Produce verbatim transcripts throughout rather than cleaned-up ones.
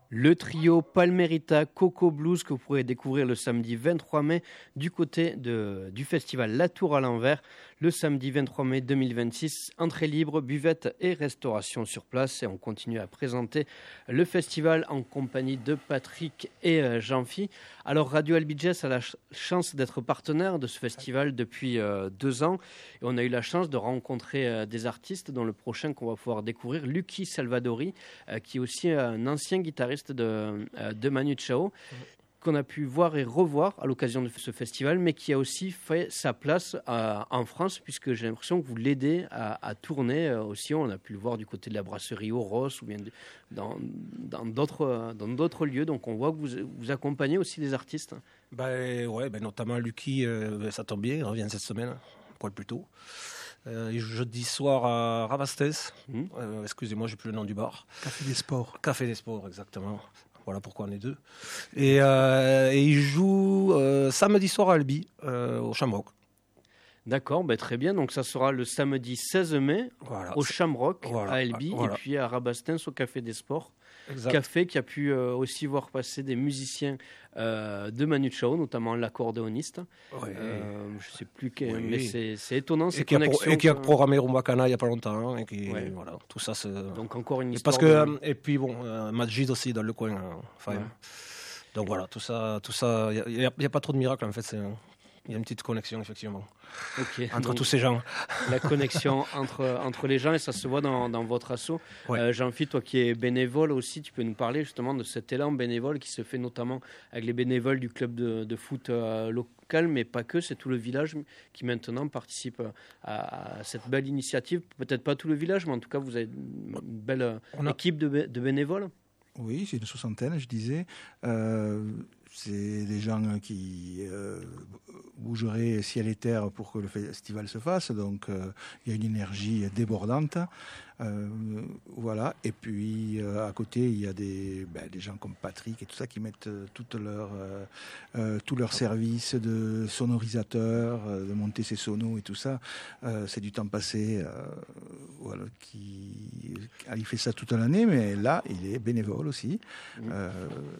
Le trio Palmerita Coco Blues que vous pourrez découvrir le samedi vingt-trois mai du côté de, du festival La Tour à l'envers. Le samedi vingt-trois mai deux mille vingt-six, entrée libre, buvette et restauration sur place. Et on continue à présenter le festival en compagnie de Patrick et euh, Jean-Phi. Alors Radio Albi Jazz a la ch- chance d'être partenaire de ce festival depuis euh, deux ans. Et on a eu la chance de rencontrer euh, des artistes dont le prochain qu'on va pouvoir découvrir, Lucky Salvadori, euh, qui est aussi un ancien guitariste de, euh, de Manu Chao. Mmh. Qu'on a pu voir et revoir à l'occasion de ce festival, mais qui a aussi fait sa place euh, en France, puisque j'ai l'impression que vous l'aidez à, à tourner euh, aussi. On a pu le voir du côté de la brasserie Oros ou bien de, dans, dans, d'autres, dans d'autres lieux. Donc on voit que vous, vous accompagnez aussi des artistes. Ben, ouais, ben, notamment Lucky, euh, ça tombe bien, il revient cette semaine, quoi plus tôt. Euh, jeudi soir à Rabastens, mmh. euh, excusez-moi, j'ai plus le nom du bar. Café des Sports. Café des Sports, exactement. Voilà pourquoi on est deux. Et, euh, et il joue euh, samedi soir à Albi, euh, au Shamrock. D'accord, ben très bien. Donc ça sera le samedi seize mai voilà, au Shamrock voilà, à Albi voilà. Et puis à Rabastens au Café des Sports. Exact. Café qui a pu euh, aussi voir passer des musiciens euh, de Manu Chao, notamment l'accordéoniste. Oui. Euh, je ne sais plus, quel, oui. mais c'est, c'est étonnant ces et qui connexions. Pro, et qui a que... programmé Rumbacana il n'y a pas longtemps. Hein, et qui, ouais. voilà, tout ça, c'est... Donc encore une et histoire. Parce que, de... Et puis bon, euh, Majid aussi dans le coin. Enfin, ouais. Donc voilà, tout ça, tout ça, il n'y a, a pas trop de miracles en fait. C'est... Il y a une petite connexion, effectivement, okay. entre donc, tous ces gens. La connexion entre, entre les gens, et ça se voit dans, dans votre asso. Ouais. Euh, Jean-Philippe, toi qui es bénévole aussi, tu peux nous parler justement de cet élan bénévole qui se fait notamment avec les bénévoles du club de, de foot euh, local, mais pas que, c'est tout le village qui maintenant participe à, à cette belle initiative. Peut-être pas tout le village, mais en tout cas, vous avez une belle a... équipe de, de bénévoles. Oui, c'est une soixantaine, je disais. Euh, c'est des gens qui euh, bougeraient ciel et terre pour que le festival se fasse. Donc, euh, il y a une énergie débordante. Euh, voilà. Et puis, euh, à côté, il y a des, ben, des gens comme Patrick et tout ça qui mettent toute leur, euh, euh, tout leur service de sonorisateur, euh, de monter ses sonos et tout ça. Euh, c'est du temps passé. Euh, voilà, qui, il fait ça toute l'année, mais là, il est bénévole aussi. Mmh. Euh,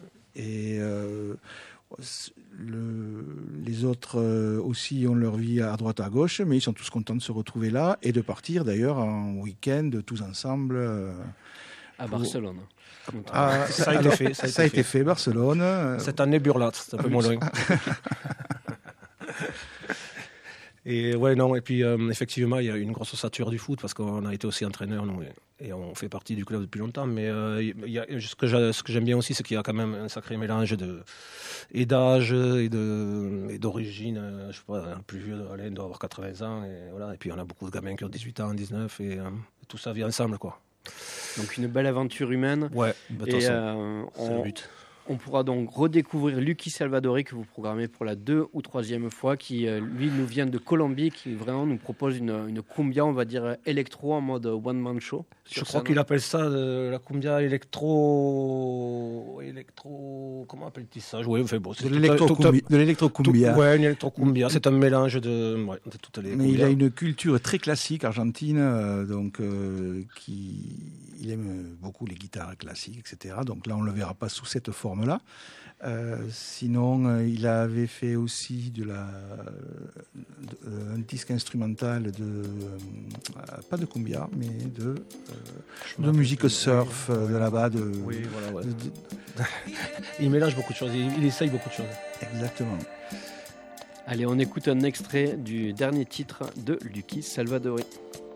et euh, le, les autres euh, aussi ont leur vie à droite à gauche, mais ils sont tous contents de se retrouver là et de partir d'ailleurs en week-end tous ensemble. Euh, à pour... Barcelone. Ah, ça, ça a été fait. Ça a, ça été, a été fait, fait Barcelone. Cette année Burlat, c'est un peu moins loin. Et ouais, non, et puis euh, effectivement, il y a une grosse ossature du foot parce qu'on a été aussi entraîneur, nous, et, et on fait partie du club depuis longtemps. Mais euh, il y a, ce, que ce que j'aime bien aussi, c'est qu'il y a quand même un sacré mélange de, et d'âge et, de, et d'origine. Je sais pas, un plus vieux, Alain doit avoir quatre-vingts ans, et voilà. Et puis on a beaucoup de gamins qui ont dix-huit ans, dix-neuf, et euh, tout ça vit ensemble, quoi. Donc une belle aventure humaine. Ouais, bah, et euh, c'est on... le but. On pourra donc redécouvrir Lucky Salvadori que vous programmez pour la deux ou troisième fois, qui euh, lui nous vient de Colombie, qui vraiment nous propose une, une cumbia, on va dire électro en mode one man show. Je crois qu'il appelle ça de la cumbia électro, électro, comment appelle-t-il ça? Oui, enfin, bon, de l'électro-cumbia. Oui, une électro-cumbia. C'est un mélange de, ouais, de toutes les. Mais cumbias. Il a une culture très classique argentine, euh, donc euh, qui, il aime beaucoup les guitares classiques, et cetera. Donc là, on le verra pas sous cette forme-là. Euh, sinon, euh, il avait fait aussi de la, de, euh, un disque instrumental de, euh, pas de cumbia, mais de, euh, de musique surf, euh, de là-bas. De, oui, voilà, ouais. de, de... Il mélange beaucoup de choses, il, il essaye beaucoup de choses. Exactement. Allez, on écoute un extrait du dernier titre de Lucky Salvadori.